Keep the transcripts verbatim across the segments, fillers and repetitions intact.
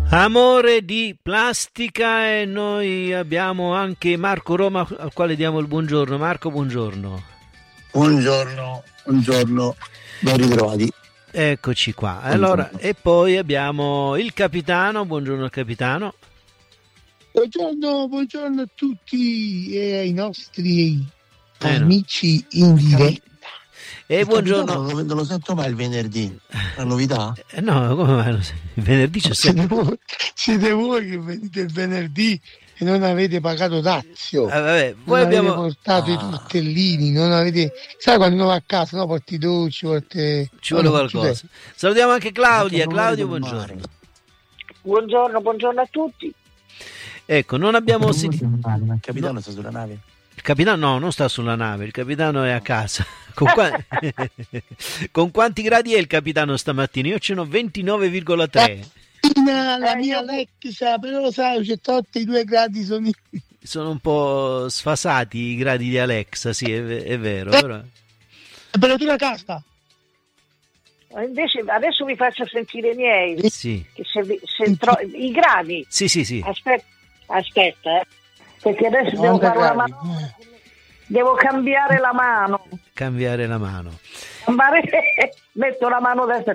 Amore di plastica, e noi abbiamo anche Marco Roma al quale diamo il buongiorno. Marco, buongiorno. Buongiorno, buongiorno, ben ritrovati. Eccoci qua. Buongiorno. Allora, e poi abbiamo il capitano. Buongiorno al capitano. Buongiorno, buongiorno a tutti e ai nostri Eh, no. amici in diretta. E Il buongiorno. capitano Non, non lo sento mai il venerdì, una novità? Eh, no, come mai? Il venerdì c'è sempre. Siete voi, siete voi che venite il venerdì e non avete pagato dazio, Ah, vabbè, non poi avete abbiamo. portato Ah. i tortellini, non avete, sai quando uno va a casa, no, porti i dolci, porti... Ci vuole no, no, qualcosa. Salutiamo anche Claudia. Non Claudio, volete buongiorno. Buongiorno, buongiorno a tutti. Ecco, non abbiamo sentito. Il capitano sta sulla nave? Il capitano no, non sta sulla nave, il capitano è a casa. Con, qua... Con quanti gradi è il capitano stamattina? Io ce n'ho ventinove virgola tre. La Eh, mia io- Alexa, però sai, c'è tutti i due gradi sono... Sono un po' sfasati i gradi di Alexa, sì, è, è vero. Però... Temperatura casta. Invece adesso vi faccio sentire i miei. Sì, Che se vi- se tro- I gradi. sì, sì, sì. Aspetta, aspetta, eh. Perché adesso devo novanta fare una gradi. mano. Devo cambiare la mano. Cambiare la mano. Cambiare- Metto la mano destra.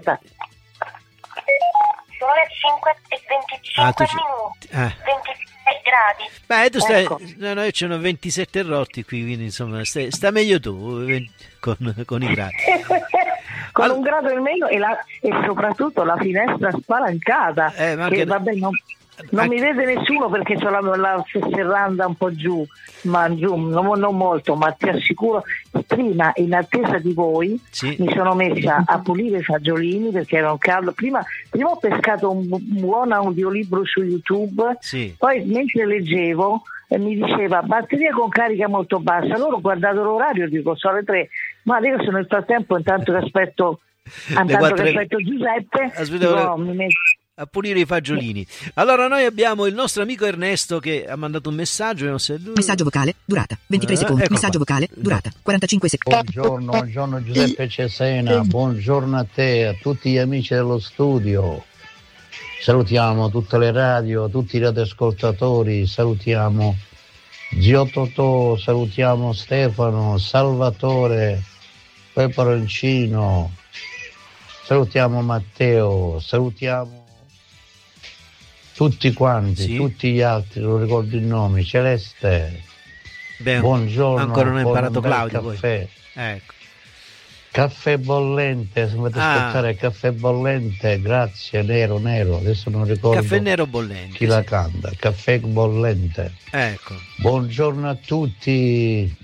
Sono le cinque e venticinque Ah, tu ci- minuti, ah. ventisei gradi. Beh, tu stai. Ecco. No, no, io ce n'ho ventisette rotti qui, quindi insomma, stai... sta meglio tu ven- con, con i gradi. Con Allora- un grado in meno e, la- e soprattutto la finestra spalancata. Eh, ma che anche- vabbè, non, non anche- mi vede nessuno perché c'ho la, la serranda un po' giù, ma giù, non, non molto, ma ti assicuro, prima in attesa di voi Sì. mi sono messa a pulire i fagiolini perché era un caldo. Prima, prima ho pescato un, bu- un buon audiolibro su YouTube, Sì. poi mentre leggevo eh, mi diceva batteria con carica molto bassa. Allora ho guardato l'orario, dico sono le tre, ma adesso nel frattempo intanto che aspetto, intanto quattro- che aspetto Giuseppe, Aspetta, dico, volevo- mi metto- A pulire i fagiolini. Allora, noi abbiamo il nostro amico Ernesto che ha mandato un messaggio. Vediamo se è lui. Messaggio vocale, durata ventitré Eh, secondi. ecco Messaggio qua. vocale, durata quarantacinque secondi. Buongiorno, buongiorno Giuseppe Cesena, buongiorno a te, a tutti gli amici dello studio. Salutiamo tutte le radio, tutti i radioascoltatori, salutiamo Zio Totò, salutiamo Stefano, Salvatore, Peperoncino, salutiamo Matteo, salutiamo tutti quanti, Sì. tutti gli altri, non ricordo i nomi, Celeste. Beh, Buongiorno, ancora non ha con imparato un bel Claudio. Poi. caffè. Ecco. Caffè bollente, se volete Ah. ascoltare caffè bollente, grazie, nero, nero, adesso non ricordo Caffè nero bollente. chi la sì. canta, caffè bollente. Ecco. Buongiorno a tutti,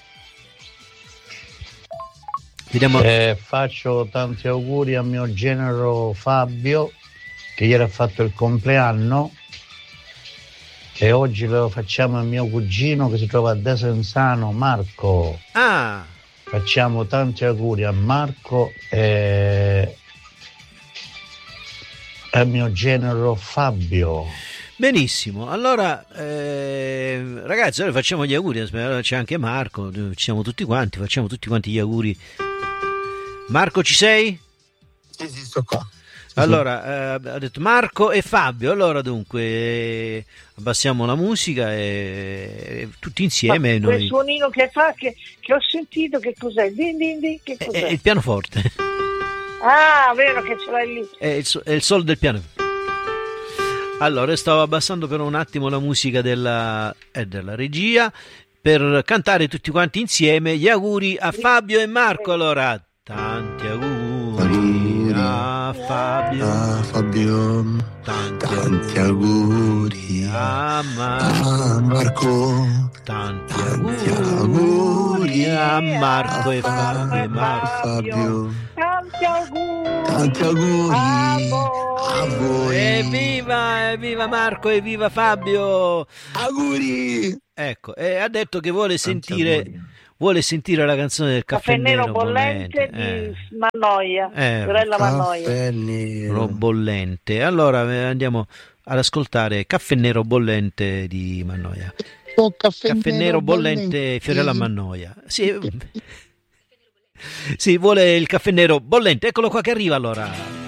Vediamo. eh, faccio tanti auguri a mio genero Fabio, che ieri ha fatto il compleanno, e oggi lo facciamo a mio cugino che si trova a Desenzano, Marco. Ah, Facciamo tanti auguri a Marco e al mio genero Fabio. benissimo. Allora, eh, ragazzi, ora facciamo gli auguri. Aspetta, c'è anche Marco. Ci siamo tutti quanti. Facciamo tutti quanti gli auguri. Marco, ci sei? Sì, sì, sto qua. Allora, eh, ha detto Marco e Fabio. Allora, dunque, eh, abbassiamo la musica e, e tutti insieme Ma quel noi. suonino che fa, che, che ho sentito, che cos'è? Din, din, din, che È, cos'è? è il pianoforte. Ah, vero che ce l'hai lì. È il, so- è il solo del piano. Allora, stavo abbassando per un attimo la musica della, eh, della regia per cantare tutti quanti insieme gli auguri a Fabio e Marco. Allora, tanti auguri a Fabio, Ah, Fabio, tanti tanti auguri a a Marco, Marco, tanti tanti auguri auguri a Marco e Fabio e Marco. Fabio, Tanti auguri. tanti auguri a voi. a voi. Evviva, evviva Marco, evviva Fabio. Auguri! Ecco, e ha detto che vuole Tanti sentire auguri. vuole sentire la canzone del caffè, Caffè nero nero bollente bollente. di Mannoia, Eh, sorella Mannoia. Caffè Eh, nero. bollente. Allora eh, andiamo ad ascoltare Caffè nero bollente di Mannoia. Oh, caffè, Caffè nero bollente Fiorella Mannoia. Sì. Sì, vuole il caffè nero bollente. Eccolo qua che arriva allora.